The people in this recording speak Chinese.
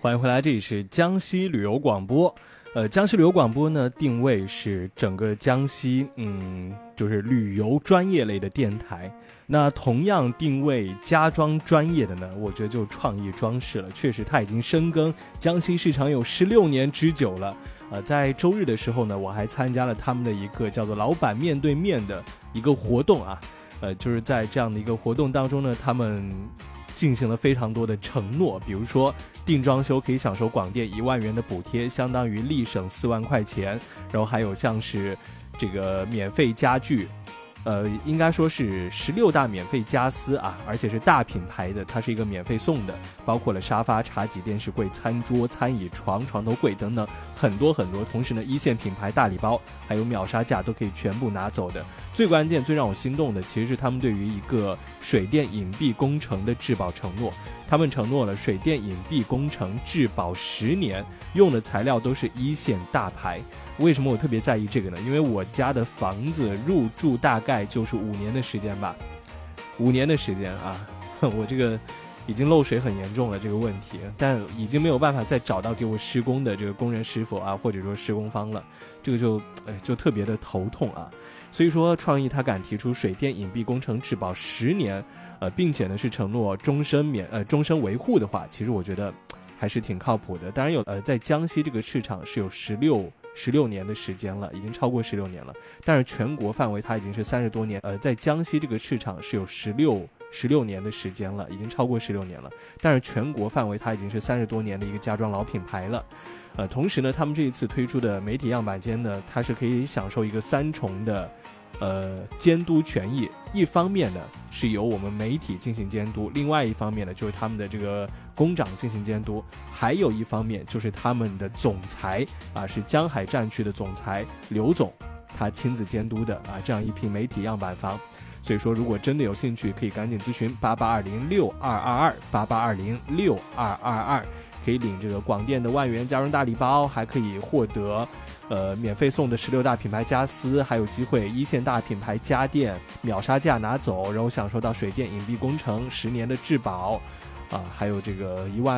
欢迎回来，这里是江西旅游广播。江西旅游广播呢，定位是整个江西，就是旅游专业类的电台。那同样定位家装专业的呢，我觉得就创意装饰了。确实，它已经深耕江西市场有16年之久了。在周日的时候呢，我还参加了他们的一个叫做"老板面对面"的一个活动啊。就是在这样的一个活动当中呢，他们进行了非常多的承诺，比如说定装修可以享受广电1万元的补贴，相当于立省4万块钱，然后还有像是这个免费家具，应该说是16大免费家私啊，而且是大品牌的，它是一个免费送的，包括了沙发、茶几、电视柜、餐桌、餐椅、床头柜等等很多很多。同时呢，1线品牌大礼包还有秒杀价都可以全部拿走的。最关键最让我心动的其实是他们对于一个水电隐蔽工程的质保承诺。他们承诺了水电隐蔽工程质保10年，用的材料都是1线大牌。为什么我特别在意这个呢？因为我家的房子入住大概就是5年的时间吧，5年的时间啊，我这个已经漏水很严重了这个问题，但已经没有办法再找到给我施工的这个工人师傅啊，或者说施工方了，这个就特别的头痛啊。所以说创意他敢提出水电隐蔽工程质保10年，并且呢是承诺终身维护的话，其实我觉得还是挺靠谱的。当然在江西这个市场是有16年的时间了，已经超过16年了，但是全国范围它已经是30多年。在江西这个市场是有16年的时间了，已经超过16年了，但是全国范围它已经是30多年的一个家装老品牌了。同时呢，他们这一次推出的媒体样板间呢，它是可以享受一个3重的监督权益。一方面呢是由我们媒体进行监督，另外一方面呢就是他们的这个工长进行监督，还有一方面就是他们的总裁啊，是江海战区的总裁刘总，他亲自监督的啊，这样一批媒体样板房。所以说如果真的有兴趣，可以赶紧咨询88206222，88206222，可以领这个广电的1万元家装大礼包，还可以获得免费送的16大品牌家私，还有机会1线大品牌家电秒杀价拿走，然后享受到水电隐蔽工程10年的质保啊，还有这个1万